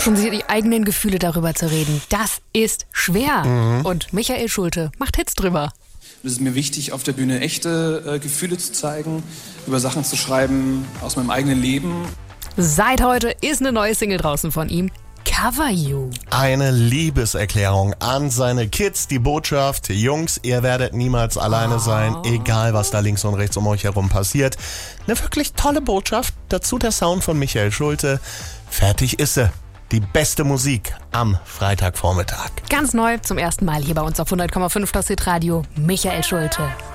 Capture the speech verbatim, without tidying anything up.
Schon die eigenen Gefühle darüber zu reden, das ist schwer. Mhm. Und Michael Schulte macht Hits drüber. Es ist mir wichtig, auf der Bühne echte äh, Gefühle zu zeigen, über Sachen zu schreiben aus meinem eigenen Leben. Seit heute ist eine neue Single draußen von ihm. Cover You. Eine Liebeserklärung an seine Kids. Die Botschaft: Jungs, ihr werdet niemals alleine sein, egal was da links und rechts um euch herum passiert. Eine wirklich tolle Botschaft. Dazu der Sound von Michael Schulte. Fertig ist sie. Die beste Musik am Freitagvormittag. Ganz neu, zum ersten Mal hier bei uns auf hundert Komma fünf das Hitradio. Michael Schulte.